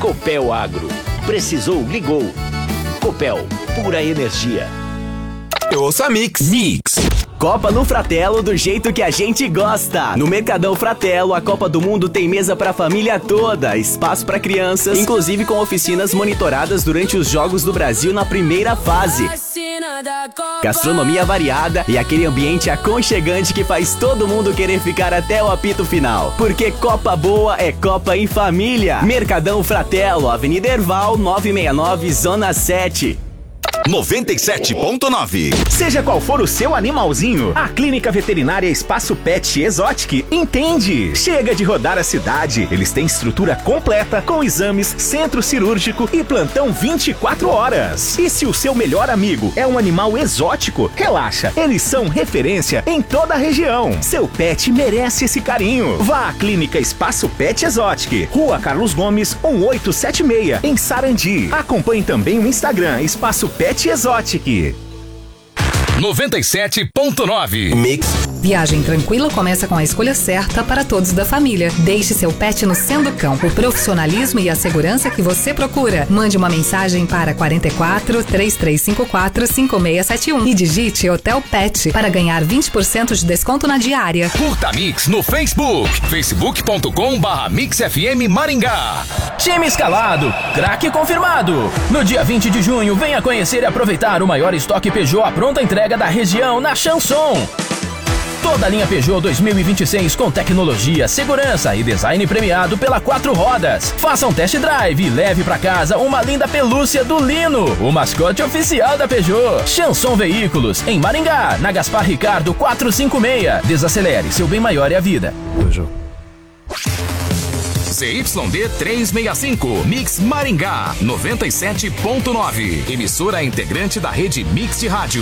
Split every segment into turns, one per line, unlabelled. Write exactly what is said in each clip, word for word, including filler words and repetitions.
Copel Agro. Precisou, ligou. Copel, pura energia.
Eu ouço a Mix. Mix.
Copa no Fratello do jeito que a gente gosta. No Mercadão Fratello, a Copa do Mundo tem mesa pra família toda, espaço pra crianças, inclusive com oficinas monitoradas durante os Jogos do Brasil na primeira fase. Gastronomia variada e aquele ambiente aconchegante que faz todo mundo querer ficar até o apito final. Porque Copa boa é Copa em família. Mercadão Fratello, Avenida Erval, novecentos e sessenta e nove, Zona sete.
noventa e sete ponto nove.
Seja qual for o seu animalzinho, a Clínica Veterinária Espaço Pet Exotic entende. Chega de rodar a cidade. Eles têm estrutura completa com exames, centro cirúrgico e plantão vinte e quatro horas. E se o seu melhor amigo é um animal exótico, relaxa, eles são referência em toda a região. Seu pet merece esse carinho. Vá à Clínica Espaço Pet Exotic, Rua Carlos Gomes, oitocentos e setenta e seis, em Sarandi. Acompanhe também o Instagram Espaço Pet Exotic.
noventa e sete ponto nove. Mix.
Viagem tranquila começa com a escolha certa para todos da família. Deixe seu pet no Sendocão, o profissionalismo e a segurança que você procura. Mande uma mensagem para quatro quatro, três três cinco quatro, cinco seis sete um e digite Hotel Pet para ganhar vinte por cento de desconto na diária.
Curta Mix no Facebook, facebook ponto com barra Mix F M Maringá.
Time escalado, craque confirmado. No dia vinte de junho, venha conhecer e aproveitar o maior estoque Peugeot à pronta entrega da região na Chanson. Toda a linha Peugeot dois mil e vinte e seis com tecnologia, segurança e design premiado pela Quatro Rodas. Faça um test drive e leve pra casa uma linda pelúcia do Lino, o mascote oficial da Peugeot. Chanson Veículos, em Maringá, na Gaspar Ricardo quatrocentos e cinquenta e seis. Desacelere, seu bem maior é a vida. Peugeot.
C Y D trezentos e sessenta e cinco, Mix Maringá, noventa e sete ponto nove. Emissora integrante da rede Mix de rádio.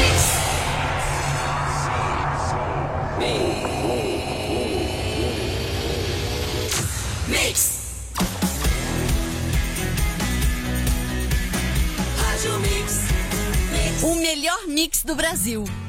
Mix. Rádio Mix. Mix. O melhor mix do Brasil.